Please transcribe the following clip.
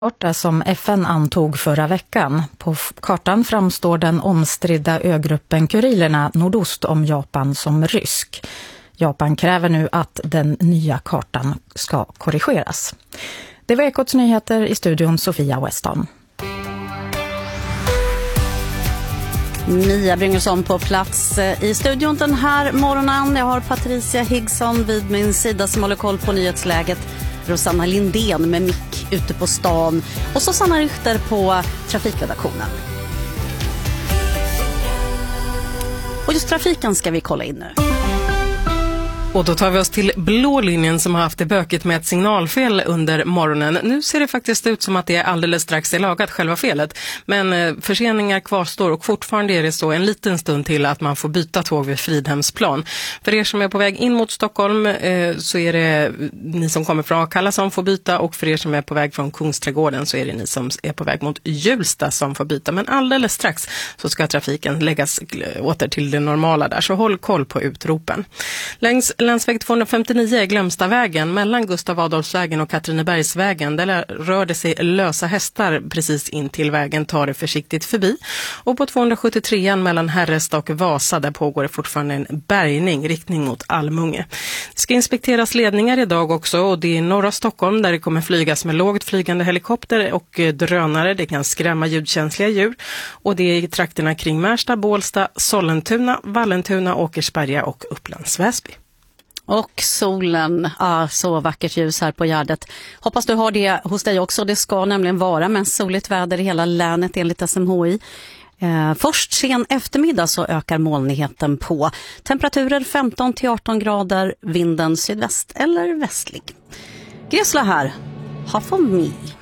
karta som FN antog förra veckan. På kartan framstår den omstridda ögruppen Kurilerna nordost om Japan som rysk. Japan kräver nu att den nya kartan ska korrigeras. Det var Ekots nyheter, i studion Sofia Weston. Mia Bryngesson på plats i studion den här morgonen. Jag har Patricia Higson vid min sida som håller koll på nyhetsläget. Rosanna Lindén med mick ute på stan. Och så Sanna Richter på trafikredaktionen. Och just trafiken ska vi kolla in nu. Och då tar vi oss till blå linjen som har haft det bökigt med ett signalfel under morgonen. Nu ser det faktiskt ut som att det är alldeles strax lagat själva felet. Men förseningar kvarstår och fortfarande är det så en liten stund till att man får byta tåg vid Fridhemsplan. För er som är på väg in mot Stockholm så är det ni som kommer från Akalla som får byta. Och för er som är på väg från Kungsträdgården så är det ni som är på väg mot Hjulsta som får byta. Men alldeles strax så ska trafiken läggas åter till det normala där. Så håll koll på utropen. Längs länsväg 259 Glömstavägen mellan Gustav Adolfsvägen och Katrinebergsvägen. Där rör det sig lösa hästar precis in till vägen. Ta det försiktigt förbi. Och på 273 mellan Herrestad och Vasa där pågår det fortfarande en bärgning riktning mot Almunge. Det ska inspekteras ledningar idag också och det är i norra Stockholm där det kommer flygas med lågt flygande helikopter och drönare. Det kan skrämma ljudkänsliga djur. Och det är i trakterna kring Märsta, Bålsta, Sollentuna, Vallentuna, Åkersberga och Upplands Väsby. Och solen, så vackert ljus här på Gärdet. Hoppas du har det hos dig också. Det ska nämligen vara med soligt väder i hela länet enligt SMHI. Först sen eftermiddag så ökar molnigheten på. Temperaturer 15-18 grader, vinden sydväst eller västlig. Gräsla här, Half of Me.